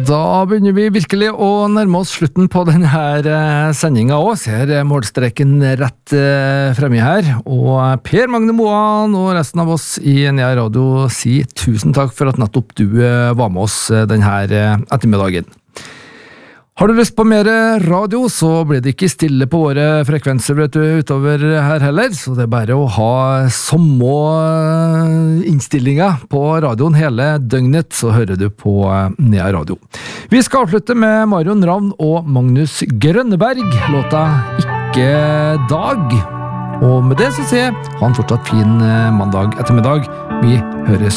Da begynner vi virkelig å nærme oss slutten på denne sendingen også. Ser målstreken rett fremme her. Og Per Magne Moan og resten av oss i Nea Radio sier tusen takk for at nettopp du var med oss denne ettermiddagen. Har du lyst på mer radio, så blir det ikke stille på våre frekvenser utover her heller, så det bare å ha samme innstillinger på radioen hele døgnet, så hører du på Nea Radio. Vi skal avslutte med Marion Ravn og Magnus Grønneberg, låta Ikke Dag. Og med det så sier jeg, ha en fortsatt fin mandag ettermiddag. Vi høres